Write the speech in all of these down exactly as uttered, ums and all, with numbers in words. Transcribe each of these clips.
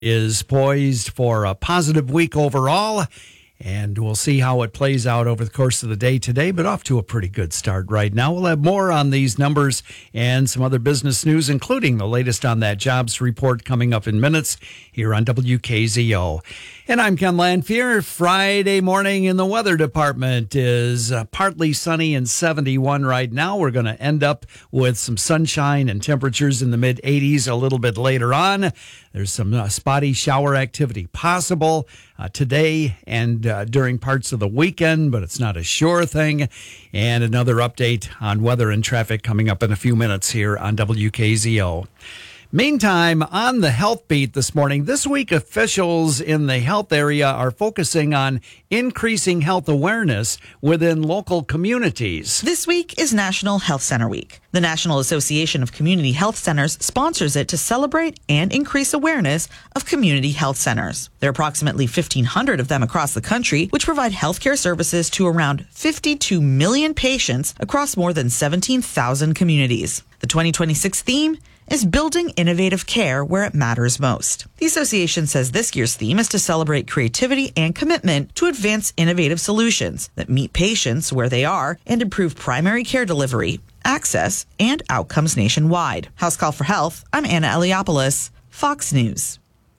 is poised for a positive week overall, and we'll see how it plays out over the course of the day today, but off to a pretty good start right now. We'll have more on these numbers and some other business news, including the latest on that jobs report coming up in minutes here on W K Z O. And I'm Ken Lanfear. Friday morning in the weather department is uh, partly sunny and seventy-one right now. We're going to end up with some sunshine and temperatures in the mid eighties a little bit later on. There's some uh, spotty shower activity possible uh, today and uh, during parts of the weekend, but it's not a sure thing. And another update on weather and traffic coming up in a few minutes here on W K Z O. Meantime, on the health beat this morning, this week officials in the health area are focusing on increasing health awareness within local communities. This week is National Health Center Week. The National Association of Community Health Centers sponsors it to celebrate and increase awareness of community health centers. There are approximately fifteen hundred of them across the country, which provide healthcare services to around fifty-two million patients across more than seventeen thousand communities. The twenty twenty-six theme is Building Innovative Care Where It Matters Most. The association says this year's theme is to celebrate creativity and commitment to advance innovative solutions that meet patients where they are and improve primary care delivery, access, and outcomes nationwide. House Call for Health, I'm Anna Eliopoulos, Fox News.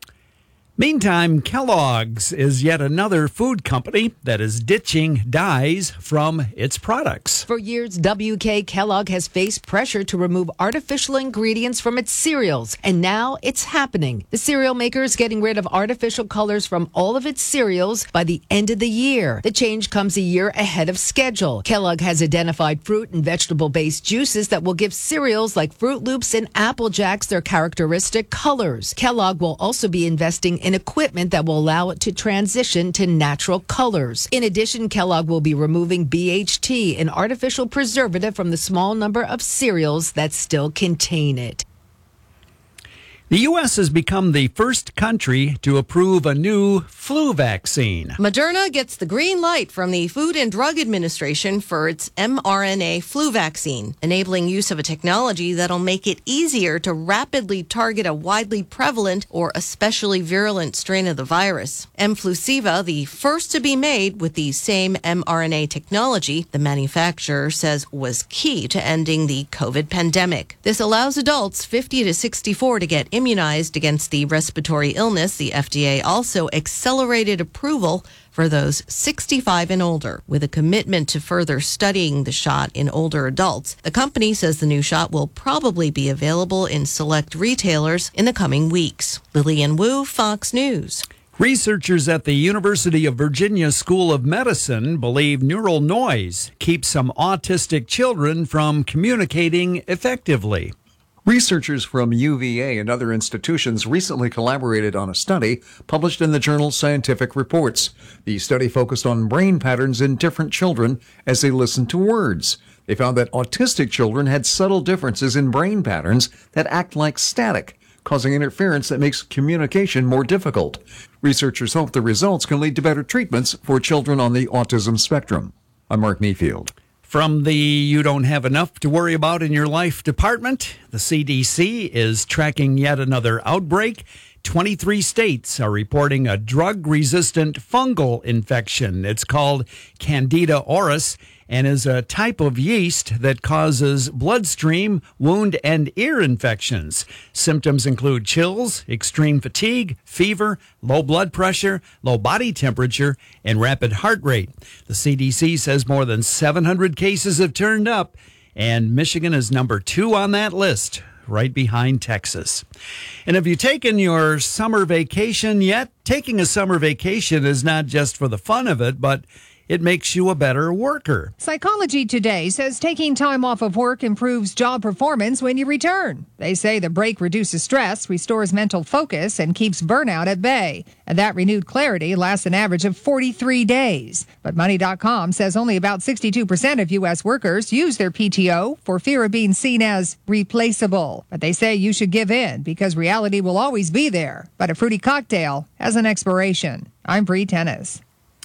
Meantime, Kellogg's is yet another food company that is ditching dyes from its products. For years, W K Kellogg has faced pressure to remove artificial ingredients from its cereals, and now it's happening. The cereal maker is getting rid of artificial colors from all of its cereals by the end of the year. The change comes a year ahead of schedule. Kellogg has identified fruit and vegetable-based juices that will give cereals like Fruit Loops and Apple Jacks their characteristic colors. Kellogg will also be investing in equipment that will allow it to transition to natural colors. In addition, Kellogg will be removing B H T, an artificial preservative, from the small number of cereals that still contain it. The U S has become the first country to approve a new flu vaccine. Moderna gets the green light from the Food and Drug Administration for its mRNA flu vaccine, enabling use of a technology that'll make it easier to rapidly target a widely prevalent or especially virulent strain of the virus. Mflusiva, the first to be made with the same mRNA technology, the manufacturer says was key to ending the COVID pandemic. This allows adults fifty to sixty-four to get immunized against the respiratory illness. The F D A also accelerated approval for those sixty-five and older, with a commitment to further studying the shot in older adults. The company says the new shot will probably be available in select retailers in the coming weeks. Lillian Wu, Fox News. Researchers at the University of Virginia School of Medicine believe neural noise keeps some autistic children from communicating effectively. Researchers from U V A and other institutions recently collaborated on a study published in the journal Scientific Reports. The study focused on brain patterns in different children as they listened to words. They found that autistic children had subtle differences in brain patterns that act like static, causing interference that makes communication more difficult. Researchers hope the results can lead to better treatments for children on the autism spectrum. I'm Mark Mayfield. From the You Don't Have Enough to Worry About in Your Life department, the C D C is tracking yet another outbreak. twenty-three states are reporting a drug-resistant fungal infection. It's called Candida auris and is a type of yeast that causes bloodstream, wound, and ear infections. Symptoms include chills, extreme fatigue, fever, low blood pressure, low body temperature, and rapid heart rate. The C D C says more than seven hundred cases have turned up, and Michigan is number two on that list, right behind Texas. And have you taken your summer vacation yet? Taking a summer vacation is not just for the fun of it, but it makes you a better worker. Psychology Today says taking time off of work improves job performance when you return. They say the break reduces stress, restores mental focus, and keeps burnout at bay. And that renewed clarity lasts an average of forty-three days. But Money dot com says only about sixty-two percent of U S workers use their P T O for fear of being seen as replaceable. But they say you should give in because reality will always be there. But a fruity cocktail has an expiration. I'm Bree Tennis.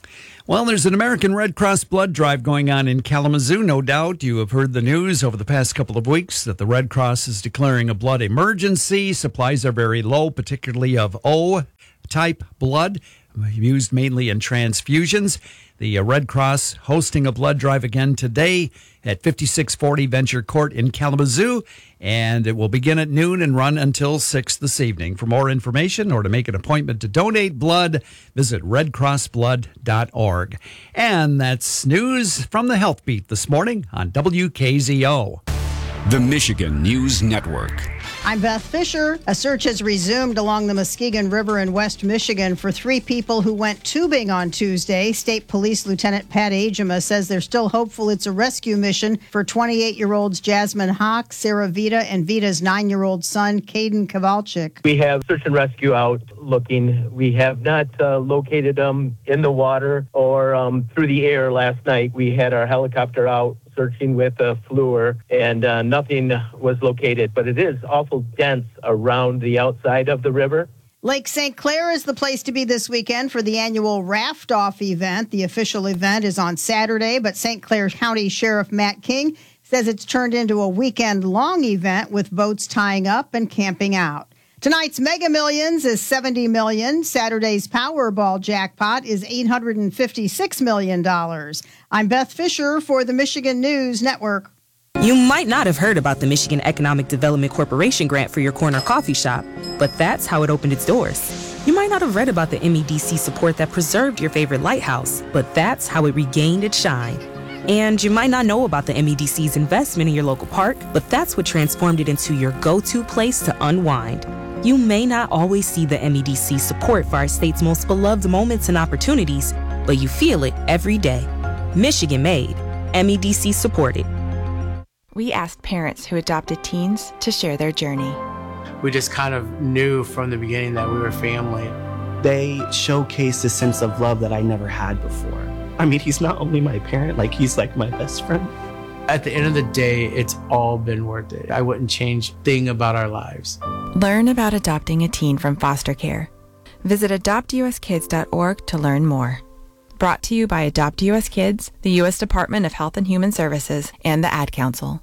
Well, there's an American Red Cross blood drive going on in Kalamazoo. No doubt you have heard the news over the past couple of weeks that the Red Cross is declaring a blood emergency. Supplies are very low, particularly of O-type blood, used mainly in transfusions. The Red Cross hosting a blood drive again today at fifty-six forty Venture Court in Kalamazoo, and it will begin at noon and run until six this evening. For more information or to make an appointment to donate blood, visit red cross blood dot org. And that's news from the Health Beat this morning on W K Z O. The Michigan News Network. I'm Beth Fisher. A search has resumed along the Muskegon River in West Michigan for three people who went tubing on Tuesday. State Police Lieutenant Pat Agema says they're still hopeful it's a rescue mission for twenty-eight-year-olds Jasmine Hawk, Sarah Vita, and Vita's nine-year-old son, Caden Kowalczyk. We have search and rescue out looking. We have not uh, located them in the water or um, through the air last night. We had our helicopter out searching with a FLUR, and uh, nothing was located, but it is awful dense around the outside of the river. Lake Saint Clair is the place to be this weekend for the annual Raft Off event. The official event is on Saturday, but Saint Clair County Sheriff Matt King says it's turned into a weekend-long event with boats tying up and camping out. Tonight's Mega Millions is seventy million dollars. Saturday's Powerball jackpot is eight hundred fifty-six million dollars. I'm Beth Fisher for the Michigan News Network. You might not have heard about the Michigan Economic Development Corporation grant for your corner coffee shop, but that's how it opened its doors. You might not have read about the M E D C support that preserved your favorite lighthouse, but that's how it regained its shine. And you might not know about the M E D C's investment in your local park, but that's what transformed it into your go-to place to unwind. You may not always see the M E D C support for our state's most beloved moments and opportunities, but you feel it every day. Michigan made, M E D C supported. We asked parents who adopted teens to share their journey. We just kind of knew from the beginning that we were family. They showcased a sense of love that I never had before. I mean, he's not only my parent, like he's like my best friend. At the end of the day, it's all been worth it. I wouldn't change a thing about our lives. Learn about adopting a teen from foster care. Visit adopt u s kids dot org to learn more. Brought to you by Adopt U S Kids, the U S Department of Health and Human Services, and the Ad Council.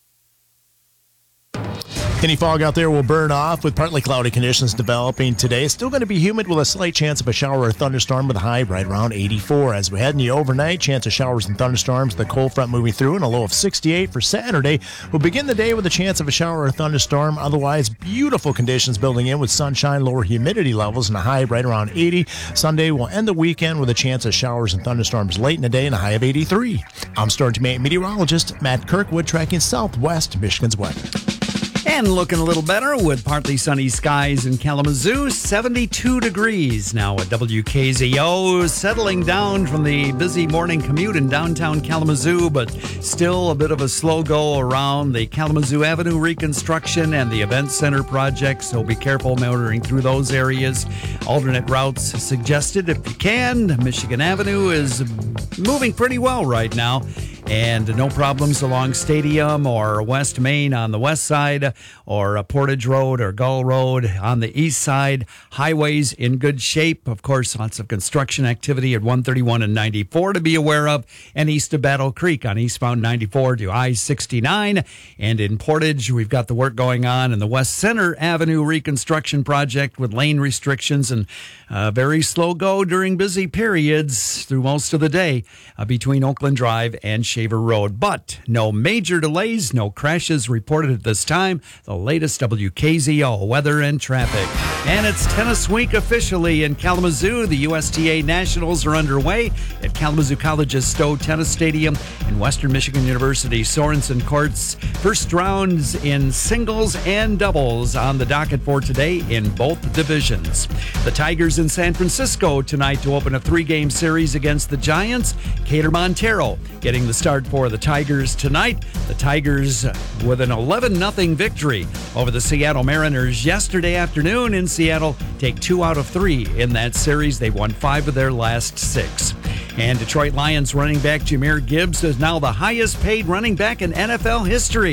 Any fog out there will burn off with partly cloudy conditions developing today. Still going to be humid with a slight chance of a shower or thunderstorm with a high right around eighty-four. As we head in the overnight, chance of showers and thunderstorms, the cold front moving through, and a low of sixty-eight for Saturday. We'll begin the day with a chance of a shower or thunderstorm. Otherwise, beautiful conditions building in with sunshine, lower humidity levels, and a high right around eighty. Sunday will end the weekend with a chance of showers and thunderstorms late in the day and a high of eighty-three. I'm Storm Team eight meteorologist Matt Kirkwood tracking southwest Michigan's weather. And looking a little better with partly sunny skies in Kalamazoo, seventy-two degrees now at W K Z O, settling down from the busy morning commute in downtown Kalamazoo, but still a bit of a slow go around the Kalamazoo Avenue reconstruction and the Event Center project, so be careful motoring through those areas. Alternate routes suggested if you can. Michigan Avenue is moving pretty well right now. And no problems along Stadium or West Main on the west side, or Portage Road or Gull Road on the east side. Highways in good shape. Of course, lots of construction activity at one thirty-one and ninety-four to be aware of, and east of Battle Creek on eastbound ninety-four to I sixty-nine. And in Portage, we've got the work going on in the West Center Avenue reconstruction project with lane restrictions and uh, very slow go during busy periods through most of the day uh, between Oakland Drive and Shaver Road. But no major delays, no crashes reported at this time. The latest W K Z O weather and traffic. And it's tennis week officially in Kalamazoo. The U S T A Nationals are underway at Kalamazoo College's Stowe Tennis Stadium and Western Michigan University Sorensen Courts. First rounds in singles and doubles on the docket for today in both divisions. The Tigers in San Francisco tonight to open a three-game series against the Giants. Cater Montero getting the start for the Tigers tonight. The Tigers with an eleven nothing victory over the Seattle Mariners yesterday afternoon in Seattle take two out of three in that series. They won five of their last six. And Detroit Lions running back Jahmyr Gibbs is now the highest paid running back in N F L history.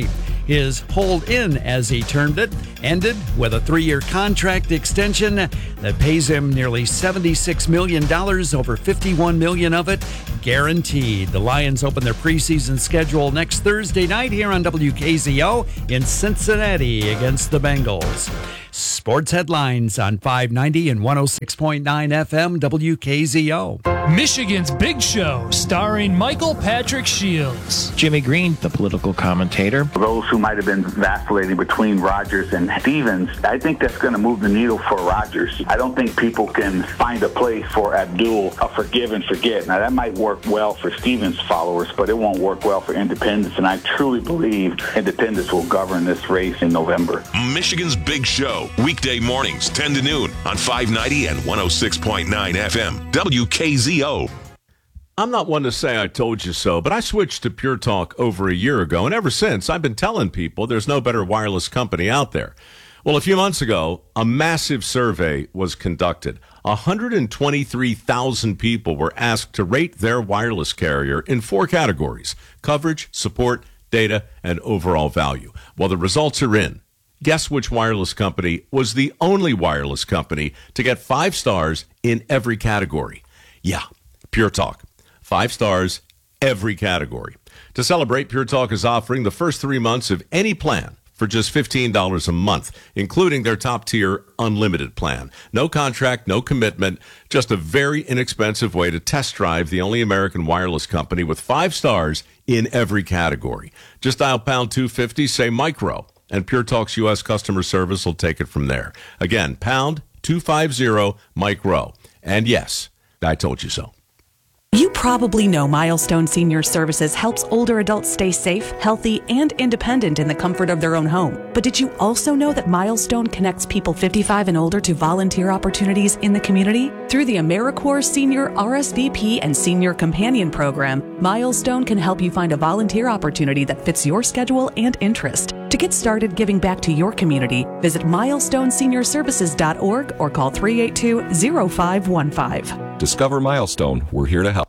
His hold in, as he termed it, ended with a three-year contract extension that pays him nearly seventy-six million dollars, over fifty-one million dollars of it guaranteed. The Lions open their preseason schedule next Thursday night here on W K Z O in Cincinnati against the Bengals. Sports headlines on five ninety and one oh six point nine F M W K Z O. Michigan's Big Show, starring Michael Patrick Shields. Jimmy Green, the political commentator. For those who might have been vacillating between Rodgers and Stevens, I think that's going to move the needle for Rodgers. I don't think people can find a place for Abdul, a forgive and forget. Now, that might work well for Stevens' followers, but it won't work well for independents, and I truly believe independents will govern this race in November. Michigan's Big Show, weekday mornings, ten to noon on five ninety and one oh six point nine F M, W K Z O. I'm not one to say I told you so, but I switched to Pure Talk over a year ago, and ever since, I've been telling people there's no better wireless company out there. Well, a few months ago, a massive survey was conducted. one hundred twenty-three thousand people were asked to rate their wireless carrier in four categories: coverage, support, data, and overall value. Well, the results are in. Guess which wireless company was the only wireless company to get five stars in every category? Yeah, Pure Talk. Five stars, every category. To celebrate, Pure Talk is offering the first three months of any plan for just fifteen dollars a month, including their top-tier unlimited plan. No contract, no commitment, just a very inexpensive way to test drive the only American wireless company with five stars in every category. Just dial pound two fifty, say micro, and Pure Talk's U S customer service will take it from there. Again, pound two fifty, micro. And yes, I told you so. You probably know Milestone Senior Services helps older adults stay safe, healthy, and independent in the comfort of their own home. But did you also know that Milestone connects people fifty-five and older to volunteer opportunities in the community? Through the AmeriCorps Senior R S V P and Senior Companion Program, Milestone can help you find a volunteer opportunity that fits your schedule and interest. To get started giving back to your community, visit milestone senior services dot org or call three eight two, zero five one five. Discover Milestone. We're here to help.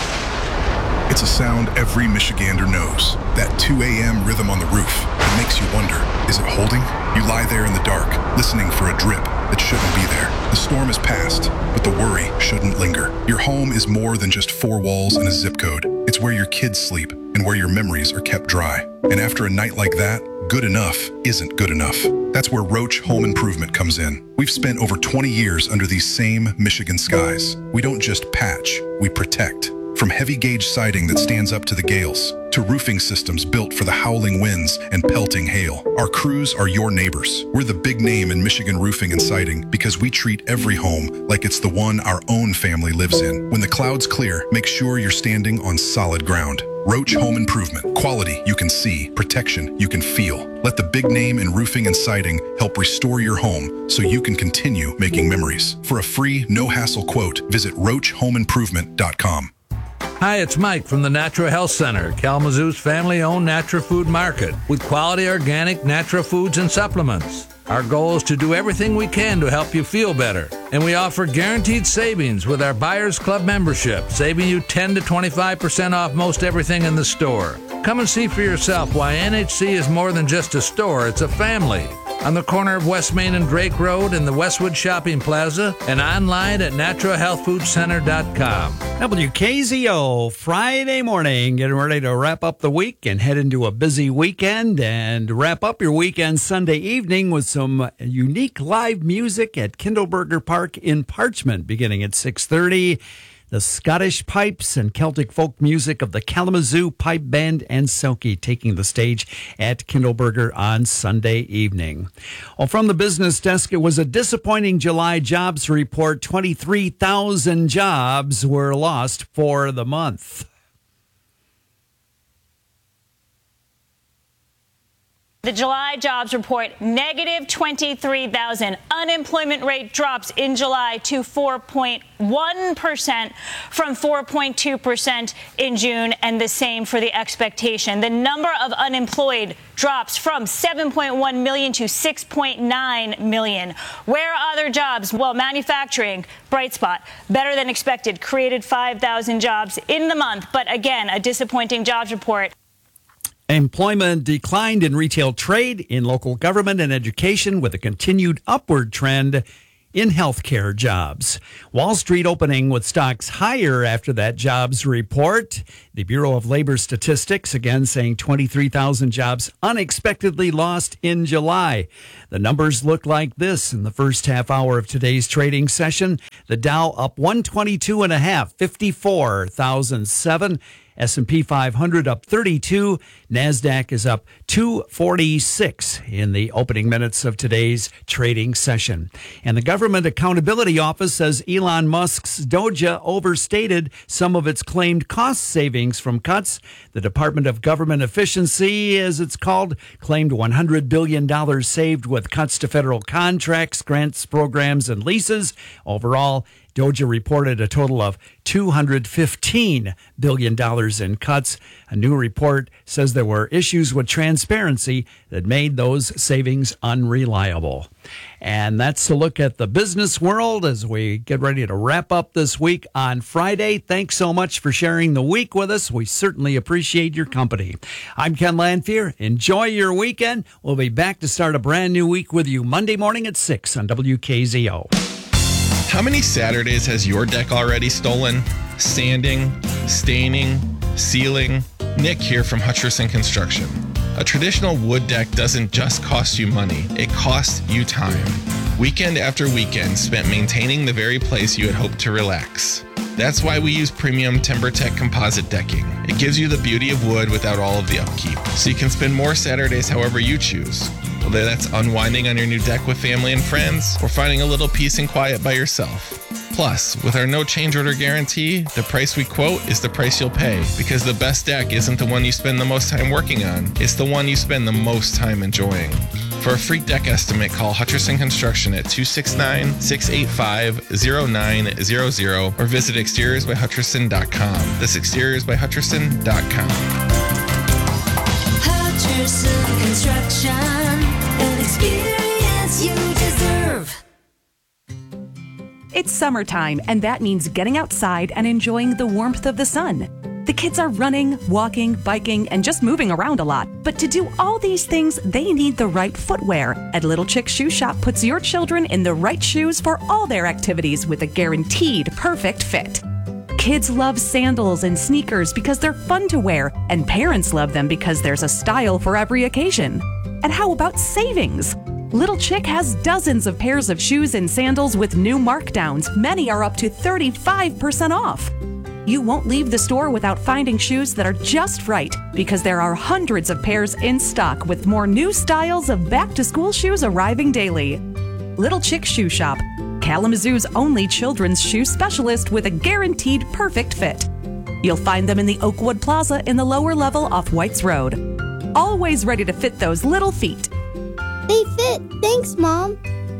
It's a sound every Michigander knows. That two a.m. rhythm on the roof that makes you wonder, is it holding? You lie there in the dark, listening for a drip that shouldn't be there. The storm has passed, but the worry shouldn't linger. Your home is more than just four walls and a zip code. It's where your kids sleep and where your memories are kept dry. And after a night like that, good enough isn't good enough. That's where Roach Home Improvement comes in. We've spent over twenty years under these same Michigan skies. We don't just patch, we protect. From heavy gauge siding that stands up to the gales, to roofing systems built for the howling winds and pelting hail, our crews are your neighbors. We're the big name in Michigan roofing and siding because we treat every home like it's the one our own family lives in. When the clouds clear, make sure you're standing on solid ground. Roach Home Improvement. Quality you can see, protection you can feel. Let the big name in roofing and siding help restore your home so you can continue making memories. For a free, no-hassle quote, visit roach home improvement dot com. Hi, it's Mike from the Natural Health Center, Kalamazoo's family-owned natural food market with quality organic natural foods and supplements. Our goal is to do everything we can to help you feel better. And we offer guaranteed savings with our Buyers Club membership, saving you ten to twenty-five percent off most everything in the store. Come and see for yourself why N H C is more than just a store, it's a family. On the corner of West Main and Drake Road in the Westwood Shopping Plaza and online at natural health food center dot com. W K Z O, Friday morning, getting ready to wrap up the week and head into a busy weekend and wrap up your weekend Sunday evening with some unique live music at Kindleberger Park in Parchment beginning at six thirty. The Scottish pipes and Celtic folk music of the Kalamazoo Pipe Band and Selkie taking the stage at Kindleberger on Sunday evening. Well, from the business desk, it was a disappointing July jobs report. twenty-three thousand jobs were lost for the month. The July jobs report, negative twenty-three thousand. Unemployment rate drops in July to four point one percent from four point two percent in June, and the same for the expectation. The number of unemployed drops from seven point one million to six point nine million. Where are other jobs? Well, manufacturing, bright spot, better than expected, created five thousand jobs in the month, but again, a disappointing jobs report. Employment declined in retail trade, in local government and education, with a continued upward trend in healthcare jobs. Wall Street opening with stocks higher after that jobs report. The Bureau of Labor Statistics again saying twenty-three thousand jobs unexpectedly lost in July. The numbers look like this in the first half hour of today's trading session. The Dow up one twenty-two and a half, fifty-four thousand seven. S and P five hundred up thirty-two. NASDAQ is up two forty-six in the opening minutes of today's trading session. And the Government Accountability Office says Elon Musk's Doja overstated some of its claimed cost savings from cuts. The Department of Government Efficiency, as it's called, claimed one hundred billion dollars saved with cuts to federal contracts, grants, programs, and leases. Overall, Doja reported a total of two hundred fifteen billion dollars in cuts. A new report says there were issues with transparency that made those savings unreliable. And that's a look at the business world as we get ready to wrap up this week on Friday. Thanks so much for sharing the week with us. We certainly appreciate your company. I'm Ken Lanfear. Enjoy your weekend. We'll be back to start a brand new week with you Monday morning at six on W K Z O. How many Saturdays has your deck already stolen? Sanding, staining, sealing? Nick here from Hutcherson Construction. A traditional wood deck doesn't just cost you money, it costs you time. Weekend after weekend spent maintaining the very place you had hoped to relax. That's why we use premium TimberTech composite decking. It gives you the beauty of wood without all of the upkeep, so you can spend more Saturdays however you choose. Whether that's unwinding on your new deck with family and friends, or finding a little peace and quiet by yourself. Plus, with our no change order guarantee, the price we quote is the price you'll pay, because the best deck isn't the one you spend the most time working on, it's the one you spend the most time enjoying. For a free deck estimate, call Hutcherson Construction at two six nine, six eight five, zero nine zero zero or visit exteriors by hutcherson dot com. That's exteriors by hutcherson dot com. Hutcherson Construction, an experience you deserve. It's summertime, and that means getting outside and enjoying the warmth of the sun. The kids are running, walking, biking, and just moving around a lot. But to do all these things, they need the right footwear. At Little Chick Shoe Shop puts your children in the right shoes for all their activities with a guaranteed perfect fit. Kids love sandals and sneakers because they're fun to wear, and parents love them because there's a style for every occasion. And how about savings? Little Chick has dozens of pairs of shoes and sandals with new markdowns. Many are up to thirty-five percent off. You won't leave the store without finding shoes that are just right, because there are hundreds of pairs in stock with more new styles of back-to-school shoes arriving daily. Little Chick Shoe Shop, Kalamazoo's only children's shoe specialist with a guaranteed perfect fit. You'll find them in the Oakwood Plaza in the lower level off Whites Road. Always ready to fit those little feet. They fit. Thanks, Mom.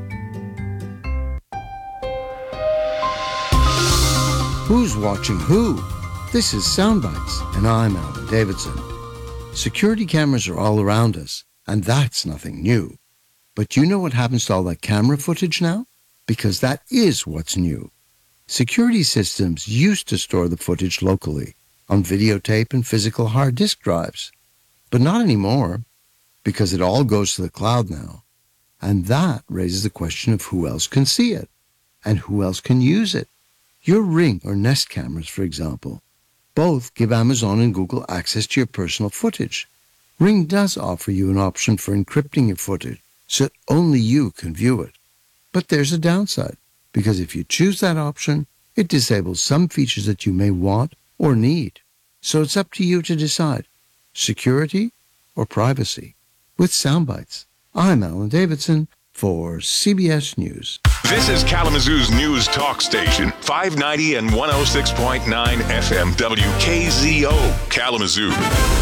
Who's watching who? This is Soundbites, and I'm Alan Davidson. Security cameras are all around us, and that's nothing new. But you know what happens to all that camera footage now? Because that is what's new. Security systems used to store the footage locally, on videotape and physical hard disk drives. But not anymore, because it all goes to the cloud now. And that raises the question of who else can see it, and who else can use it. Your Ring or Nest cameras, for example, both give Amazon and Google access to your personal footage. Ring does offer you an option for encrypting your footage so that only you can view it. But there's a downside, because if you choose that option, it disables some features that you may want or need. So it's up to you to decide, security or privacy. With Soundbites, I'm Alan Davidson for C B S News. This is Kalamazoo's news talk station, five ninety and one oh six point nine F M W K Z O, Kalamazoo.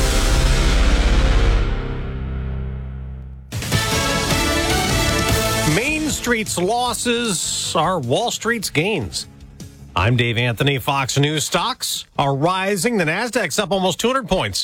Main Street's losses are Wall Street's gains. I'm Dave Anthony. Fox News stocks are rising. The Nasdaq's up almost two hundred points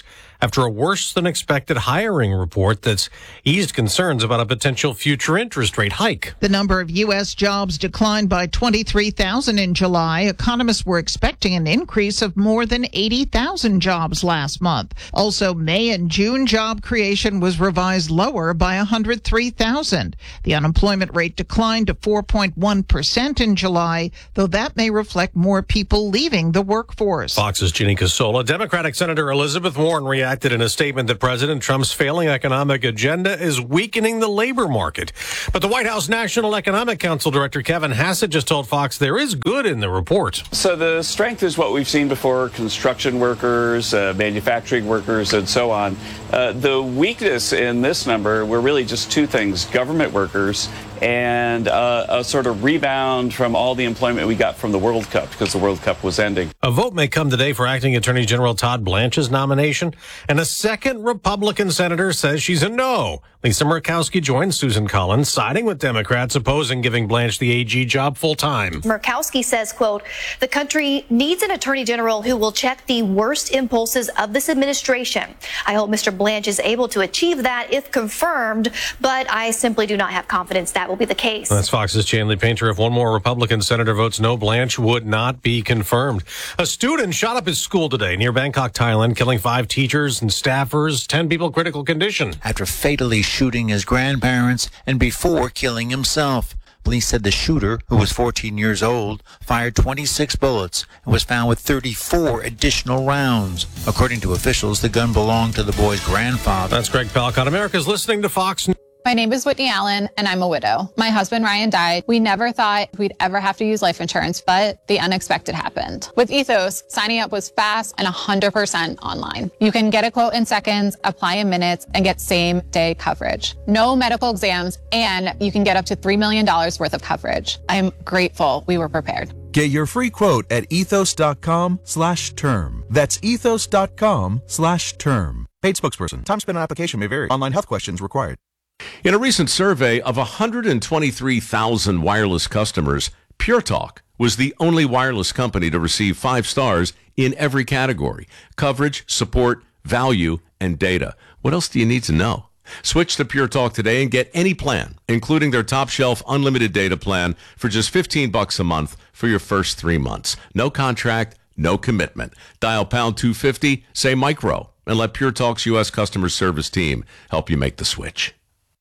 after a worse-than-expected hiring report that's eased concerns about a potential future interest rate hike. The number of U S jobs declined by twenty-three thousand in July. Economists were expecting an increase of more than eighty thousand jobs last month. Also, May and June job creation was revised lower by one hundred three thousand. The unemployment rate declined to four point one percent in July, though that may reflect more people leaving the workforce. Fox's Ginny Casola. Democratic Senator Elizabeth Warren reacted in a statement that President Trump's failing economic agenda is weakening the labor market. But the White House National Economic Council Director Kevin Hassett just told Fox there is good in the report. So the strength is what we've seen before: construction workers, uh, manufacturing workers, and so on. Uh, the weakness in this number were really just two things: government workers and uh, a sort of rebound from all the employment we got from the World Cup, because the World Cup was ending. A vote may come today for Acting Attorney General Todd Blanche's nomination, and a second Republican senator says she's a no. Lisa Murkowski joins Susan Collins, siding with Democrats opposing giving Blanche the A G job full-time. Murkowski says, quote, "The country needs an attorney general who will check the worst impulses of this administration. I hope Mister Blanche is able to achieve that if confirmed, but I simply do not have confidence that will be the case." That's Fox's Chanley Painter. If one more Republican senator votes no, Blanche would not be confirmed. A student shot up his school today near Bangkok, Thailand, killing five teachers and staffers, ten people critical condition. After fatally shooting his grandparents and before killing himself. Police said the shooter, who was fourteen years old, fired twenty-six bullets and was found with thirty-four additional rounds. According to officials, the gun belonged to the boy's grandfather. That's Greg Palcott. America's listening to Fox News. My name is Whitney Allen, and I'm a widow. My husband, Ryan, died. We never thought we'd ever have to use life insurance, but the unexpected happened. With Ethos, signing up was fast and one hundred percent online. You can get a quote in seconds, apply in minutes, and get same-day coverage. No medical exams, and you can get up to three million dollars worth of coverage. I'm grateful we were prepared. Get your free quote at ethos.com slash term. That's ethos.com slash term. Paid spokesperson. Time spent on application may vary. Online health questions required. In a recent survey of one hundred twenty-three thousand wireless customers, Pure Talk was the only wireless company to receive five stars in every category: coverage, support, value, and data. What else do you need to know? Switch to Pure Talk today and get any plan, including their top shelf unlimited data plan, for just fifteen bucks a month for your first three months. No contract, no commitment. Dial pound two fifty, say micro, and let Pure Talk's U S customer service team help you make the switch.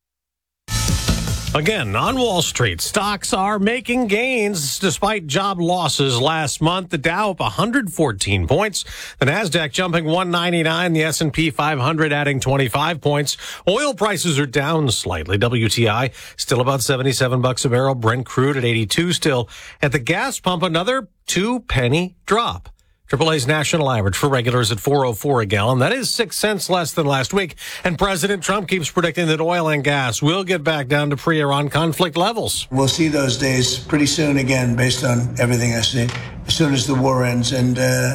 Again, on Wall Street, stocks are making gains despite job losses last month. The Dow up one hundred fourteen points, the Nasdaq jumping one ninety-nine, the S and P five hundred adding twenty-five points. Oil prices are down slightly. W T I still about seventy-seven bucks a barrel. Brent crude at eighty-two still. At the gas pump, another two penny drop. triple A's national average for regulars at four oh four a gallon. That is six cents less than last week. And President Trump keeps predicting that oil and gas will get back down to pre-Iran conflict levels. We'll see those days pretty soon again, based on everything I see, as soon as the war ends. And uh,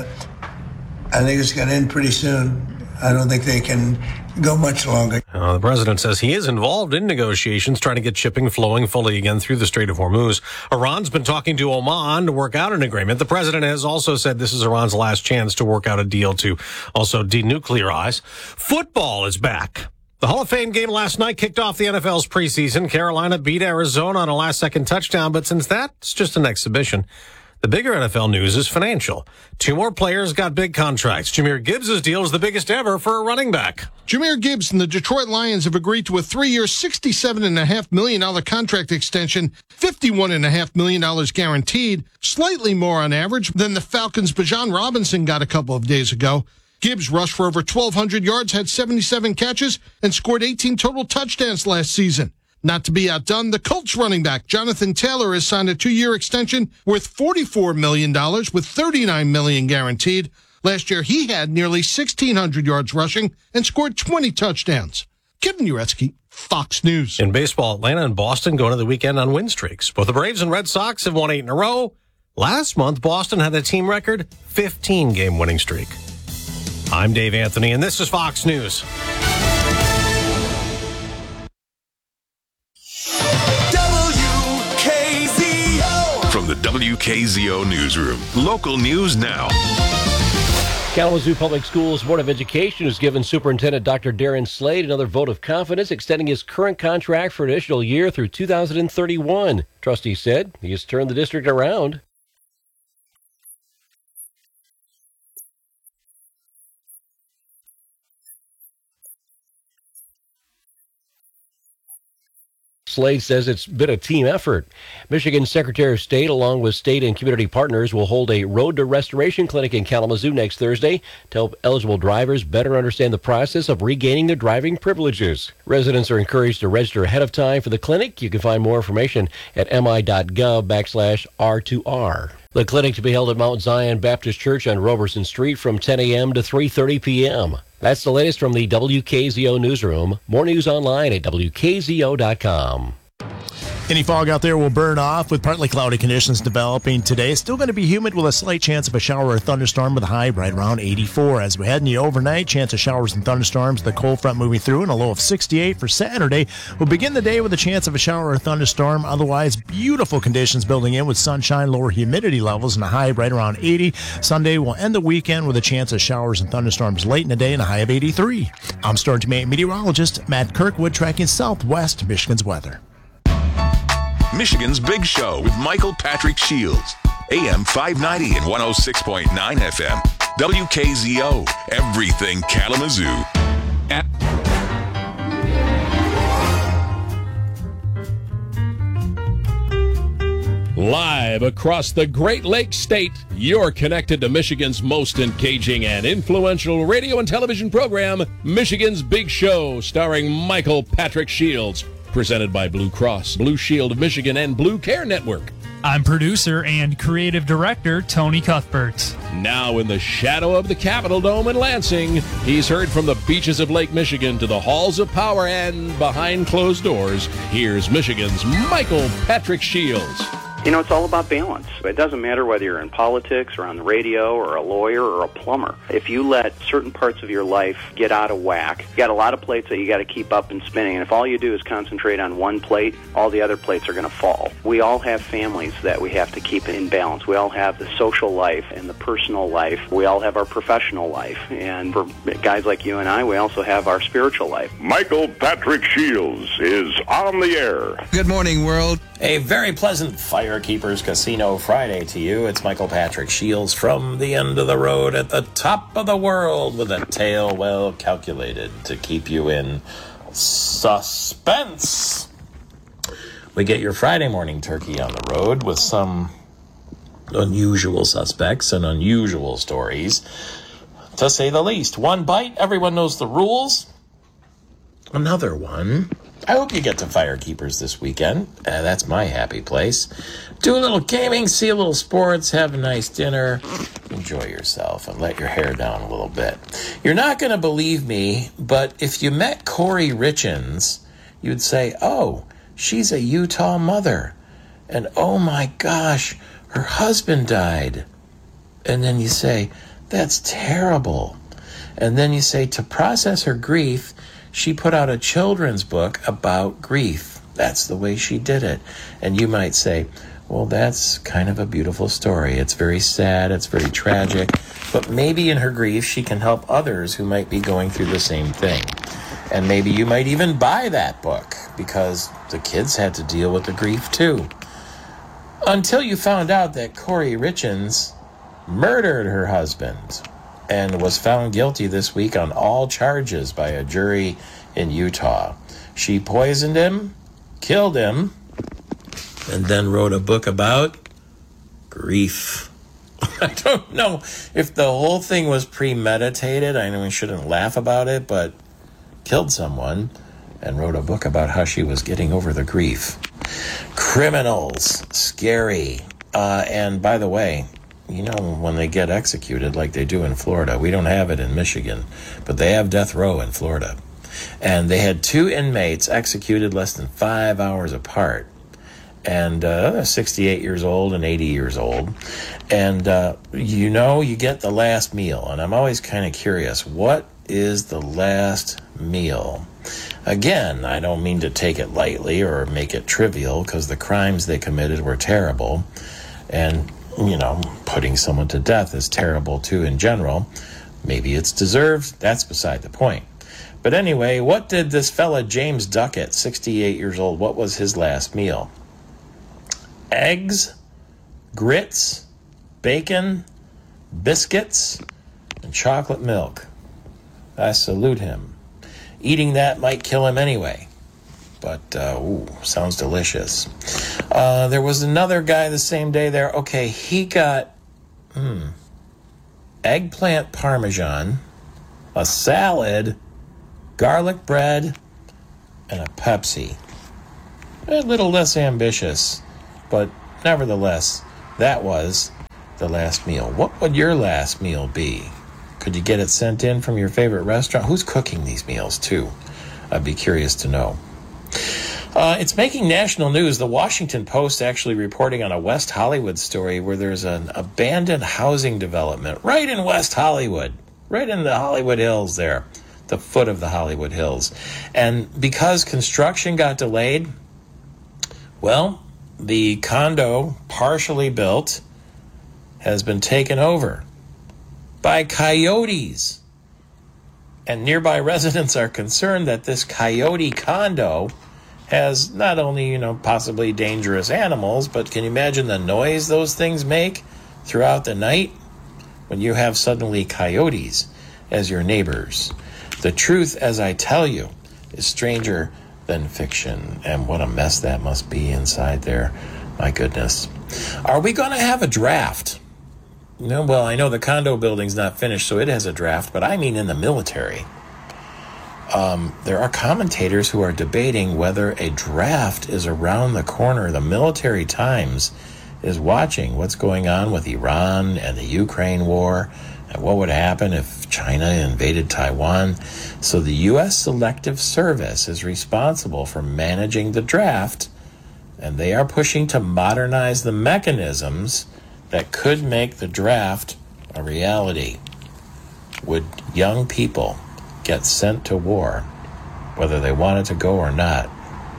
I think it's going to end pretty soon. I don't think they can go much longer. Uh, the president says he is involved in negotiations trying to get shipping flowing fully again through the Strait of Hormuz. Iran's been talking to Oman to work out an agreement. The president has also said this is Iran's last chance to work out a deal to also denuclearize. Football is back. The Hall of Fame game last night kicked off the N F L's preseason. Carolina beat Arizona on a last-second touchdown, but since that's just an exhibition, the bigger N F L news is financial. Two more players got big contracts. Jahmyr Gibbs' deal is the biggest ever for a running back. Jahmyr Gibbs and the Detroit Lions have agreed to a three-year, sixty-seven point five million dollars contract extension, fifty-one point five million dollars guaranteed, slightly more on average than the Falcons' Bijan Robinson got a couple of days ago. Gibbs rushed for over twelve hundred yards, had seventy-seven catches, and scored eighteen total touchdowns last season. Not to be outdone, the Colts running back Jonathan Taylor has signed a two-year extension worth forty-four million dollars with thirty-nine million dollars guaranteed. Last year, he had nearly sixteen hundred yards rushing and scored twenty touchdowns. Kevin Uretsky, Fox News. In baseball, Atlanta and Boston go into the weekend on win streaks. Both the Braves and Red Sox have won eight in a row. Last month, Boston had a team record fifteen-game winning streak. I'm Dave Anthony, and this is Fox News. From the W K Z O Newsroom, local news now. Kalamazoo Public Schools Board of Education has given Superintendent Doctor Darren Slade another vote of confidence, extending his current contract for an additional year through two thousand thirty-one. Trustee said he has turned the district around. Slade says it's been a team effort. Michigan Secretary of State, along with state and community partners, will hold a Road to Restoration clinic in Kalamazoo next Thursday to help eligible drivers better understand the process of regaining their driving privileges. Residents are encouraged to register ahead of time for the clinic. You can find more information at mi.gov backslash R2R. The clinic to be held at Mount Zion Baptist Church on Roberson Street from ten a.m. to three thirty p.m. That's the latest from the W K Z O newsroom. More news online at W K Z O dot com. Any fog out there will burn off with partly cloudy conditions developing today. It's still going to be humid with a slight chance of a shower or thunderstorm with a high right around eighty-four. As we head in the overnight, chance of showers and thunderstorms, the cold front moving through, and a low of sixty-eight for Saturday. We'll begin the day with a chance of a shower or thunderstorm. Otherwise, beautiful conditions building in with sunshine, lower humidity levels, and a high right around eighty. Sunday will end the weekend with a chance of showers and thunderstorms late in the day and a high of eighty-three. I'm Storm Team eight meteorologist Matt Kirkwood tracking Southwest Michigan's weather. Michigan's Big Show with Michael Patrick Shields. A M five ninety and one oh six point nine F M. W K Z O. Everything Kalamazoo. At- Live across the Great Lakes State, you're connected to Michigan's most engaging and influential radio and television program, Michigan's Big Show, starring Michael Patrick Shields. Presented by Blue Cross, Blue Shield of Michigan, and Blue Care Network. I'm producer and creative director Tony Cuthbert. Now in the shadow of the Capitol Dome in Lansing, he's heard from the beaches of Lake Michigan to the halls of power and behind closed doors. Here's Michigan's Michael Patrick Shields. You know, it's all about balance. It doesn't matter whether you're in politics or on the radio or a lawyer or a plumber. If you let certain parts of your life get out of whack, you got a lot of plates that you got to keep up and spinning. And if all you do is concentrate on one plate, all the other plates are going to fall. We all have families that we have to keep in balance. We all have the social life and the personal life. We all have our professional life. And for guys like you and I, we also have our spiritual life. Michael Patrick Shields is on the air. Good morning, world. A very pleasant Firekeepers Casino Friday to you. It's Michael Patrick Shields from the end of the road at the top of the world with a tale well calculated to keep you in suspense. We get your Friday morning turkey on the road with some unusual suspects and unusual stories, to say the least. One bite, everyone knows the rules. Another one. I hope you get to Firekeepers this weekend. Uh, that's my happy place. Do a little gaming, see a little sports, have a nice dinner, enjoy yourself, and let your hair down a little bit. You're not going to believe me, but if you met Corey Richins, you'd say, oh, she's a Utah mother. And oh my gosh, her husband died. And then you say, that's terrible. And then you say, to process her grief, she put out a children's book about grief. That's the way she did it. And you might say, well, that's kind of a beautiful story. It's very sad. It's very tragic. But maybe in her grief, she can help others who might be going through the same thing. And maybe you might even buy that book because the kids had to deal with the grief too. Until you found out that Corey Richins murdered her husband and was found guilty this week on all charges by a jury in Utah. She poisoned him, killed him, and then wrote a book about grief. I don't know if the whole thing was premeditated. I know we shouldn't laugh about it, but killed someone and wrote a book about how she was getting over the grief. Criminals, scary. Uh, and by the way, you know, when they get executed like they do in Florida, we don't have it in Michigan, but they have death row in Florida. And they had two inmates executed less than five hours apart. And uh, sixty-eight years old and eighty years old. And, uh, you know, you get the last meal. And I'm always kind of curious, what is the last meal? Again, I don't mean to take it lightly or make it trivial, because the crimes they committed were terrible. And you know, putting someone to death is terrible too in general. Maybe it's deserved. That's beside the point. But anyway, what did this fella James Duckett, sixty-eight years old, what was his last meal? Eggs, grits, bacon, biscuits, and chocolate milk. I salute him. Eating that might kill him anyway. But, uh, ooh, sounds delicious. Uh, there was another guy the same day there. Okay, he got hmm, eggplant parmesan, a salad, garlic bread, and a Pepsi. A little less ambitious, but nevertheless, that was the last meal. What would your last meal be? Could you get it sent in from your favorite restaurant? Who's cooking these meals, too? I'd be curious to know. Uh, it's making national news. The Washington Post actually reporting on a West Hollywood story where there's an abandoned housing development right in West Hollywood, right in the Hollywood Hills there, the foot of the Hollywood Hills. And because construction got delayed, well, the condo, partially built, has been taken over by coyotes. And nearby residents are concerned that this coyote condo has not only, you know, possibly dangerous animals, but can you imagine the noise those things make throughout the night when you have suddenly coyotes as your neighbors? The truth, as I tell you, is stranger than fiction. And what a mess that must be inside there. My goodness. Are we going to have a draft? No, well, I know the condo building's not finished, so it has a draft, but I mean in the military. Um, there are commentators who are debating whether a draft is around the corner. The Military Times is watching what's going on with Iran and the Ukraine war and what would happen if China invaded Taiwan. So the U S Selective Service is responsible for managing the draft, and they are pushing to modernize the mechanisms that could make the draft a reality. Would young people get sent to war, whether they wanted to go or not?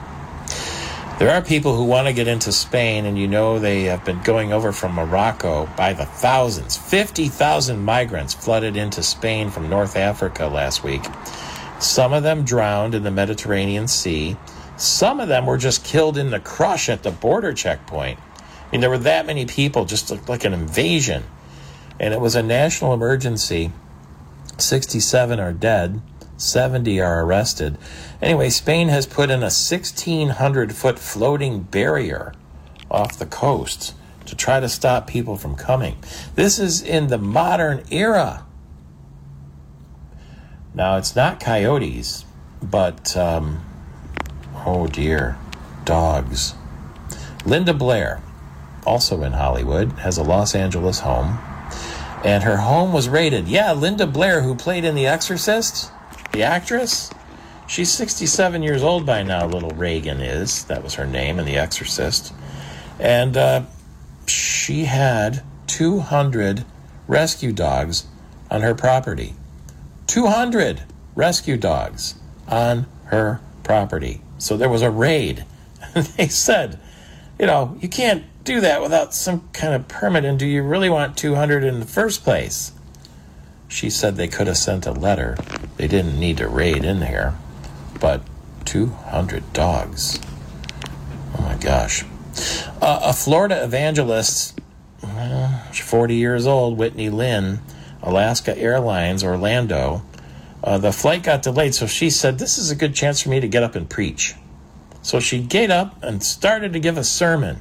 There are people who want to get into Spain, and you know they have been going over from Morocco by the thousands. fifty thousand migrants flooded into Spain from North Africa last week. Some of them drowned in the Mediterranean Sea. Some of them were just killed in the crush at the border checkpoint. I mean, there were that many people, just looked like an invasion. And it was a national emergency. sixty-seven are dead. seventy are arrested. Anyway, Spain has put in a sixteen hundred foot floating barrier off the coast to try to stop people from coming. This is in the modern era. Now, it's not coyotes, but, um, oh dear, dogs. Linda Blair, also in Hollywood, has a Los Angeles home. And her home was raided. Yeah, Linda Blair, who played in The Exorcist, the actress, she's sixty-seven years old by now, little Reagan is. That was her name in The Exorcist. And uh, she had two hundred rescue dogs on her property. two hundred rescue dogs on her property. So there was a raid. They said, you know, you can't do that without some kind of permit, and do you really want two hundred in the first place? She said they could have sent a letter. They didn't need to raid in here, but two hundred dogs. Oh my gosh. Uh, a Florida evangelist, uh, forty years old, Whitney Lynn, Alaska Airlines, Orlando. Uh, the flight got delayed, so she said, this is a good chance for me to get up and preach. So she got up and started to give a sermon.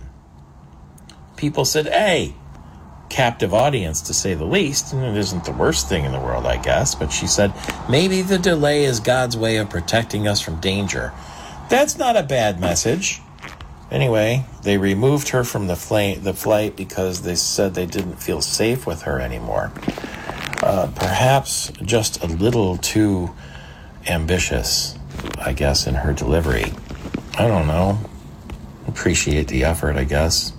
People said, hey, captive audience to say the least, and it isn't the worst thing in the world, I guess, but she said, maybe the delay is God's way of protecting us from danger. That's not a bad message. Anyway, they removed her from the, flight, the flight because they said they didn't feel safe with her anymore. Uh, perhaps just a little too ambitious, I guess, in her delivery. I don't know. Appreciate the effort, I guess.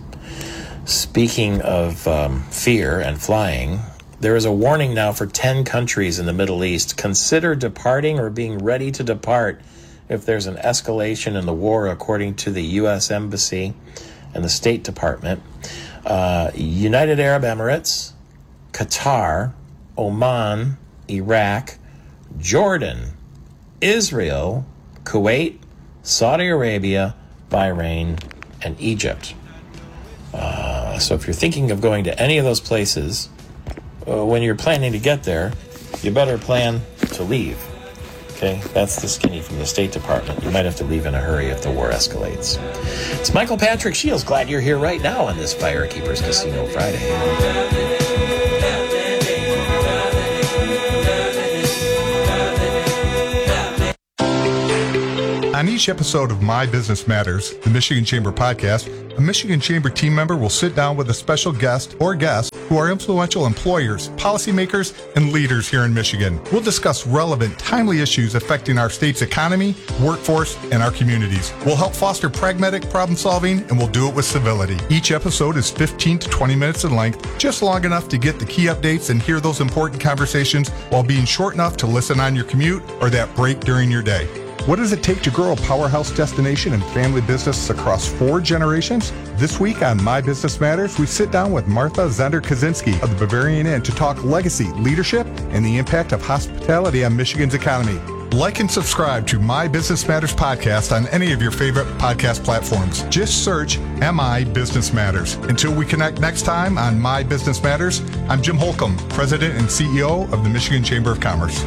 Speaking of um, fear and flying, there is a warning now for ten countries in the Middle East. Consider departing or being ready to depart if there's an escalation in the war, according to the U S Embassy and the State Department. Uh, United Arab Emirates, Qatar, Oman, Iraq, Jordan, Israel, Kuwait, Saudi Arabia, Bahrain, and Egypt. Uh, so if you're thinking of going to any of those places, uh, when you're planning to get there, you better plan to leave. Okay, that's the skinny from the State Department. You might have to leave in a hurry if the war escalates. It's Michael Patrick Shields. Glad you're here right now on this Firekeepers Casino Friday. On each episode of My Business Matters, the Michigan Chamber podcast, a Michigan Chamber team member will sit down with a special guest or guests who are influential employers, policymakers, and leaders here in Michigan. We'll discuss relevant, timely issues affecting our state's economy, workforce, and our communities. We'll help foster pragmatic problem solving, and we'll do it with civility. Each episode is fifteen to twenty minutes in length, just long enough to get the key updates and hear those important conversations while being short enough to listen on your commute or that break during your day. What does it take to grow a powerhouse destination and family business across four generations? This week on My Business Matters, we sit down with Martha Zender-Kaczynski of the Bavarian Inn to talk legacy, leadership, and the impact of hospitality on Michigan's economy. Like and subscribe to My Business Matters podcast on any of your favorite podcast platforms. Just search M I Business Matters. Until we connect next time on My Business Matters, I'm Jim Holcomb, President and C E O of the Michigan Chamber of Commerce.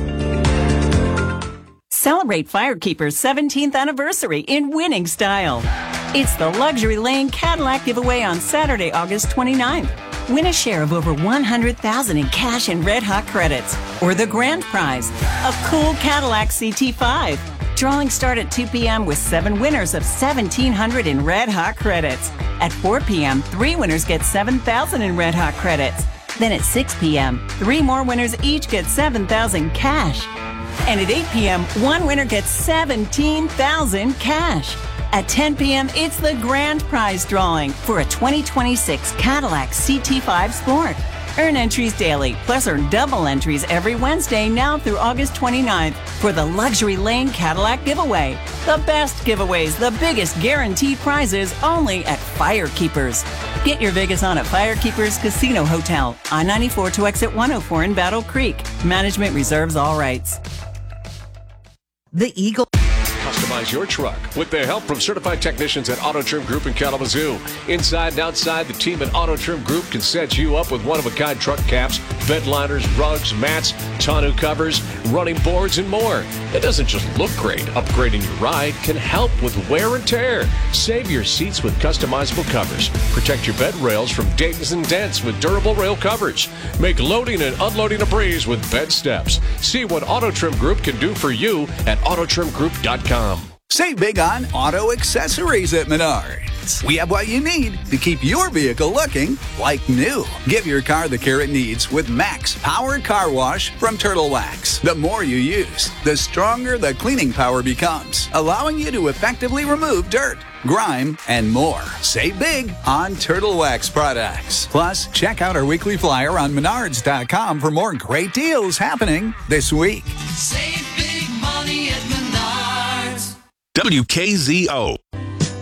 Celebrate Firekeeper's seventeenth anniversary in winning style. It's the Luxury Lane Cadillac giveaway on Saturday, August twenty-ninth. Win a share of over one hundred thousand dollars in cash and red hot credits. Or the grand prize, a cool Cadillac C T five. Drawings start at two p.m. with seven winners of seventeen hundred dollars in red hot credits. At four p.m., three winners get seven thousand dollars in red hot credits. Then at six p.m., three more winners each get seven thousand dollars cash. And at eight p.m., one winner gets seventeen thousand dollars cash. At ten p.m., it's the grand prize drawing for a twenty twenty-six Cadillac C T five Sport. Earn entries daily, plus earn double entries every Wednesday now through August twenty-ninth for the Luxury Lane Cadillac giveaway. The best giveaways, the biggest guaranteed prizes, only at Firekeepers. Get your Vegas on at Firekeepers Casino Hotel, I ninety-four to exit one oh four in Battle Creek. Management reserves all rights. The Eagle. Customize your truck with the help from certified technicians at Auto Trim Group in Kalamazoo. Inside and outside, the team at Auto Trim Group can set you up with one-of-a-kind truck caps, bed liners, rugs, mats, tonneau covers, running boards, and more. It doesn't just look great. Upgrading your ride can help with wear and tear. Save your seats with customizable covers. Protect your bed rails from dings and dents with durable rail covers. Make loading and unloading a breeze with bed steps. See what Auto Trim Group can do for you at auto trim group dot com. Save big on auto accessories at Menards. We have what you need to keep your vehicle looking like new. Give your car the care it needs with Max Powered Car Wash from Turtle Wax. The more you use, the stronger the cleaning power becomes, allowing you to effectively remove dirt, grime, and more. Save big on Turtle Wax products. Plus, check out our weekly flyer on menards dot com for more great deals happening this week. Save big money at Menards. W K Z O.